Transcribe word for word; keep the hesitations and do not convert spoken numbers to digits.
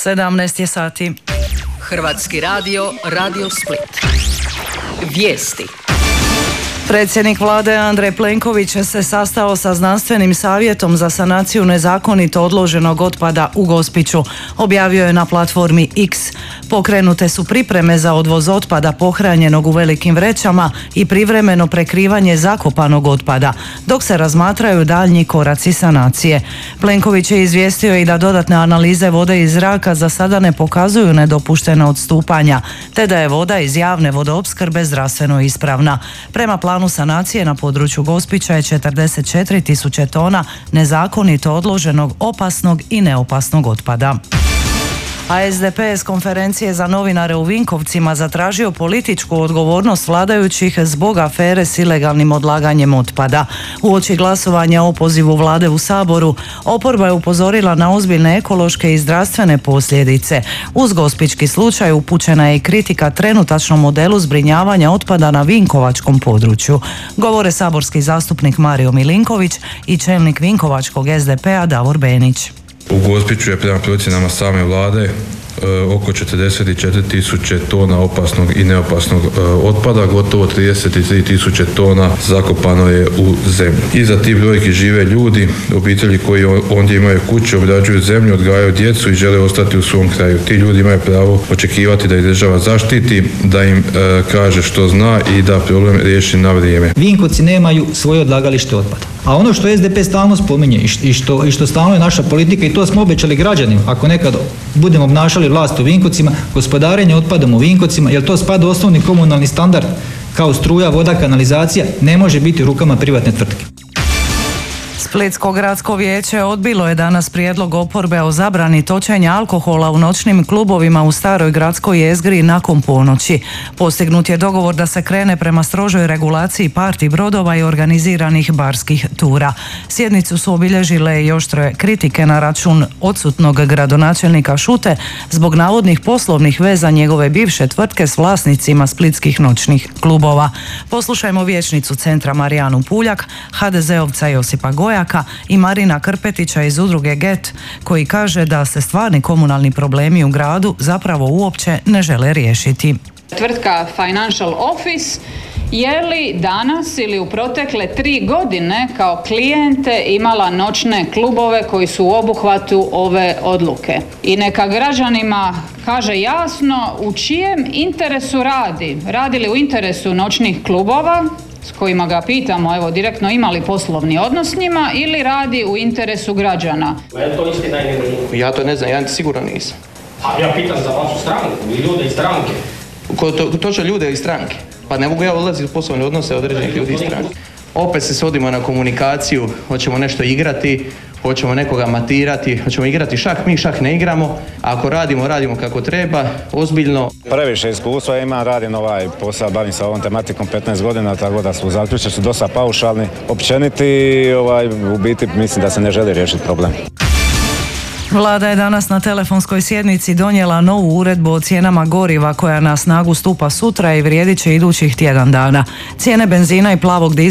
sedamnaest je sati. Hrvatski radio, Radio Split. Vijesti. Predsjednik vlade Andrej Plenković se sastao sa znanstvenim savjetom za sanaciju nezakonito odloženog otpada u Gospiću. Objavio je na platformi X. Pokrenute su pripreme za odvoz otpada pohranjenog u velikim vrećama i privremeno prekrivanje zakopanog otpada, dok se razmatraju daljnji koraci sanacije. Plenković je izvijestio i da dodatne analize vode i zraka za sada ne pokazuju nedopuštena odstupanja, te da je voda iz javne vodoopskrbe zdravstveno ispravna. Prema planu sanacije na području Gospića je četrdeset četiri tisuće tona nezakonito odloženog opasnog i neopasnog otpada. A S D P s konferencije za novinare u Vinkovcima zatražio političku odgovornost vladajućih zbog afere s ilegalnim odlaganjem otpada. Uoči glasovanja o opozivu vlade u Saboru, oporba je upozorila na ozbiljne ekološke i zdravstvene posljedice. Uz gospićki slučaj upućena je i kritika trenutačnom modelu zbrinjavanja otpada na vinkovačkom području. Govore saborski zastupnik Mario Milinković i čelnik vinkovačkog S D P-a Davor Benić. U Gospiću je prema procjenama same vlade oko četrdeset četiri tisuće tona opasnog i neopasnog otpada, gotovo trideset tri tisuće tona zakopano je u zemlju. Iza tih brojki žive ljudi, obitelji koji ondje imaju kuće, obrađuju zemlju, odgajaju djecu i žele ostati u svom kraju. Ti ljudi imaju pravo očekivati da ih država zaštiti, da im e, kaže što zna i da problem riješi na vrijeme. Vinkovci nemaju svoje odlagalište otpada. A ono što S D P stalno spominje i što, i što stalno je naša politika, i to smo obećali građanima, ako nekad budemo obnašali vlast u Vinkovcima, gospodarenje otpadom u Vinkovcima, jer to spada u osnovni komunalni standard kao struja, voda, kanalizacija, ne može biti u rukama privatne tvrtke. Splitsko gradsko vijeće odbilo je danas prijedlog oporbe o zabrani točenja alkohola u noćnim klubovima u staroj gradskoj jezgri nakon ponoći. Postignut je dogovor da se krene prema strožoj regulaciji parti brodova i organiziranih barskih tura. Sjednicu su obilježile i oštre kritike na račun odsutnog gradonačelnika Šute zbog navodnih poslovnih veza njegove bivše tvrtke s vlasnicima splitskih noćnih klubova. Poslušajmo vijećnicu centra Marijanu Puljak, ha de zeovca Josipa Gojaka i Marina Krpetića iz udruge Get, koji kaže da se stvarni komunalni problemi u gradu zapravo uopće ne žele riješiti. Tvrtka Financial Office je li danas ili u protekle tri godine kao klijente imala noćne klubove koji su u obuhvatu ove odluke? I neka građanima kaže jasno u čijem interesu radi. Radi li u interesu noćnih klubova, s kojima ga pitamo, evo, direktno imali poslovni odnos s njima, ili radi u interesu građana? Je to istina ili nije? Ja to ne znam, ja sigurno nisam. A ja pitam za vašu stranku i ljude iz stranke. Ko to, to će ljude iz stranke? Pa ne mogu ja ulaziti u poslovne odnose određenih ljudi iz stranke. Opet se svodimo na komunikaciju, hoćemo nešto igrati, hoćemo nekoga matirati, hoćemo igrati šah, mi šah ne igramo, a ako radimo, radimo kako treba, ozbiljno. Previše iskustva imam, radim ovaj posao, bavim se ovom tematikom petnaest godina, tako da su zaključci su dosta paušalni, općeniti, ovaj, u biti mislim da se ne želi riješiti problem. Vlada je danas na telefonskoj sjednici donijela novu uredbu o cijenama goriva koja na snagu stupa sutra i vrijedit će idućih tjedan dana. Cijene benzina i plavog dizela